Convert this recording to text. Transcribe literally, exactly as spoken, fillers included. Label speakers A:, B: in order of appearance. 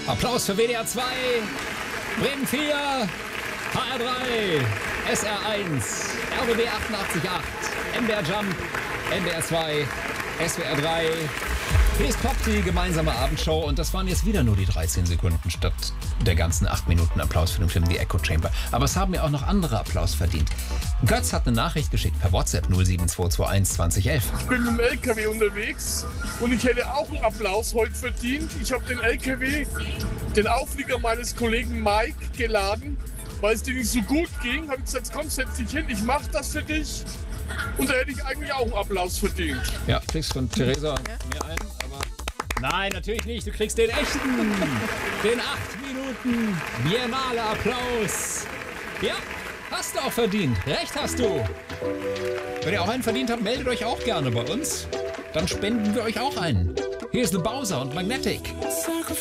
A: Applaus für W D R zwei, Bremen vier, H R drei, S R eins, R B B achtundachtzig Komma acht, M D R Jump, N D R zwei, S W R drei. Hier ist Pop, die gemeinsame Abendshow, und das waren jetzt wieder nur die dreizehn Sekunden statt der ganzen acht Minuten Applaus für den Film The Echo Chamber. Aber es haben ja auch noch andere Applaus verdient. Götz hat eine Nachricht geschickt per WhatsApp null sieben zwei zwei eins zwanzig elf.
B: Ich bin mit dem L K W unterwegs und ich hätte auch einen Applaus heute verdient. Ich habe den L K W, den Auflieger meines Kollegen Mike, geladen, weil es dir nicht so gut ging. Habe ich gesagt, komm, setz dich hin, ich mache das für dich. Und da hätte ich eigentlich auch einen Applaus verdient.
A: Ja, kriegst von Theresa mir einen, aber... Nein, natürlich nicht. Du kriegst den echten, den acht Minuten Biennale Applaus. Ja, hast du auch verdient. Recht hast du. Wenn ihr auch einen verdient habt, meldet euch auch gerne bei uns. Dann spenden wir euch auch einen. Hier ist The Bowser und Magnetic.